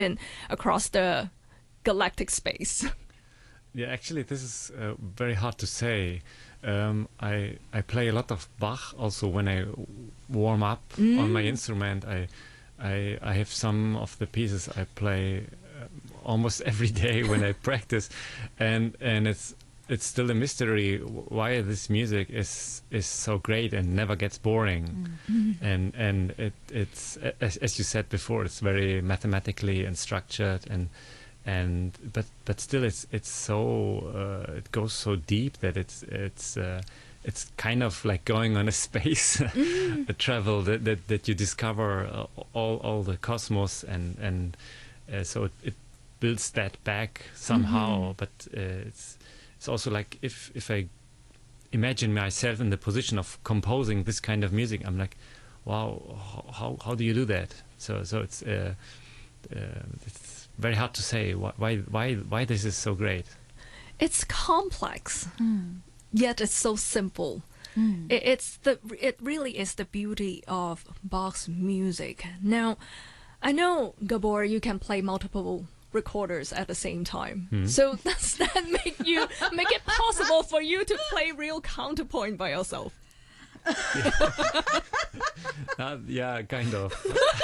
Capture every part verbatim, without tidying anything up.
across the galactic space? Yeah, actually, this is uh, very hard to say. Um, I I play a lot of Bach also when I warm up mm. on my instrument. I, I I have some of the pieces I play uh, almost every day when I practice, and and it's it's still a mystery why this music is is so great and never gets boring. Mm. And and it it's as, as you said before, it's very mathematically and structured, and and but but still it's it's so uh, it goes so deep that it's it's uh, it's kind of like going on a space mm. a travel that, that that you discover uh, all all the cosmos, and and uh, so it, it builds that back somehow. Mm-hmm. But uh, it's it's also like if if I imagine myself in the position of composing this kind of music, I'm like, wow, how how do you do that? So so it's uh, uh, it's very hard to say why why why this is so great. It's complex, mm. yet it's so simple. Mm. It, it's the it really is the beauty of Bach's music. Now, I know, Gabor, you can play multiple recorders at the same time. Mm. So does that make you make it possible for you to play real counterpoint by yourself? Yeah, uh, yeah kind of.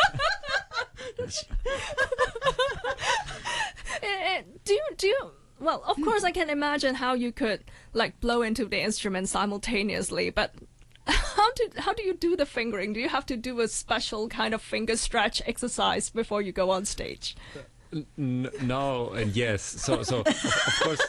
do you, do you, well, of course I can imagine how you could like blow into the instrument simultaneously, but how do how do you do the fingering? Do you have to do a special kind of finger stretch exercise before you go on stage? N no and yes. So so of, of course,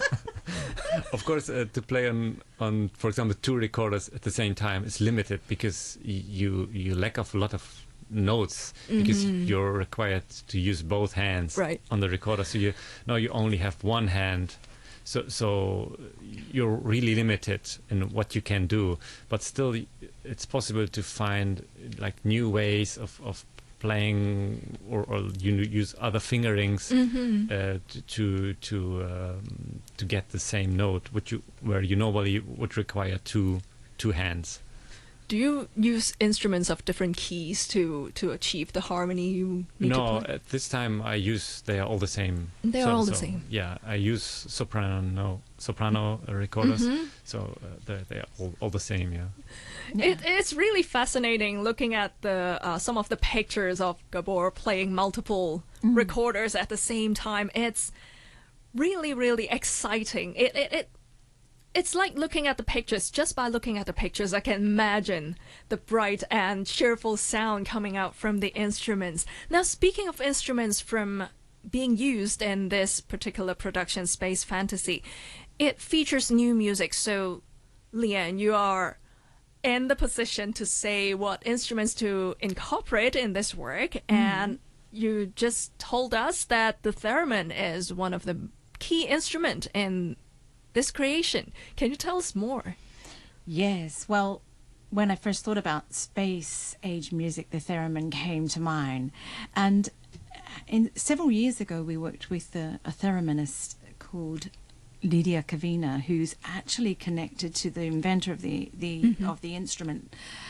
of course, uh, to play on on for example two recorders at the same time is limited because you you lack of a lot of notes, because mm-hmm. you're required to use both hands right. on the recorder. So you now you only have one hand, so so you're really limited in what you can do. But still, it's possible to find like new ways of of playing, or, or you use other fingerings mm-hmm. uh, to to um, to get the same note, which you where you normally would require two two hands. Do you use instruments of different keys to to achieve the harmony you need no, to play? at this time I use, they are all the same. They are so, all the so, same. Yeah, I use soprano soprano recorders, mm-hmm. so uh, they, they are all, all the same, yeah. yeah. It, it's really fascinating looking at the uh, some of the pictures of Gabor playing multiple mm. recorders at the same time. It's really, really exciting. It, it, it It's like looking at the pictures. Just by looking at the pictures, I can imagine the bright and cheerful sound coming out from the instruments. Now, speaking of instruments from being used in this particular production, Space Fantasy, it features new music. So, Lian, you are in the position to say what instruments to incorporate in this work. Mm. And you just told us that the theremin is one of the key instruments in this creation. Can you tell us more? Yes. Well, when I first thought about space age music, the theremin came to mind. And in, several years ago, we worked with a, a thereminist called Lydia Kavina, who's actually connected to the inventor of the, the, mm-hmm. of the instrument.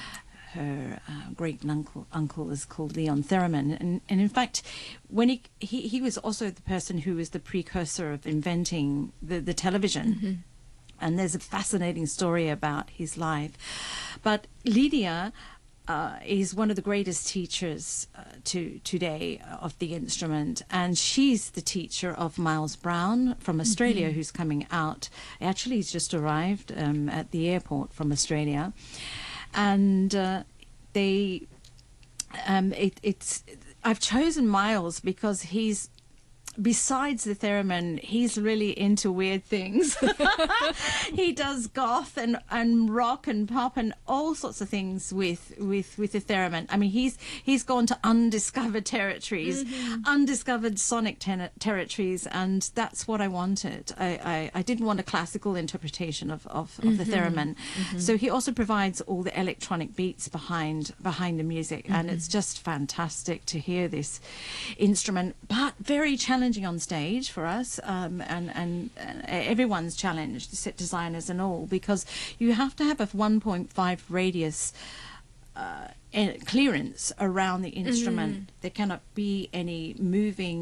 Her uh, great uncle uncle is called Leon Theremin, and and in fact, when he he, he was also the person who was the precursor of inventing the the television. Mm-hmm. And there's a fascinating story about his life. But Lydia uh, is one of the greatest teachers uh, to today of the instrument, and she's the teacher of Miles Brown from Australia, mm-hmm. who's coming out. Actually, he's just arrived um, at the airport from Australia. And uh, they, um, it, it's, I've chosen Miles because he's, besides the theremin, he's really into weird things. He does goth and, and rock and pop and all sorts of things with with with the theremin. I mean, he's he's gone to undiscovered territories, mm-hmm. undiscovered sonic ter territories, and that's what I wanted. I, I, I didn't want a classical interpretation of of, mm-hmm. of the theremin. Mm-hmm. So he also provides all the electronic beats behind behind the music, mm-hmm. and it's just fantastic to hear this instrument, but very challenging on stage for us, um, and, and and everyone's challenged, set designers and all, because you have to have a one point five radius uh, uh, clearance around the instrument. There cannot be any moving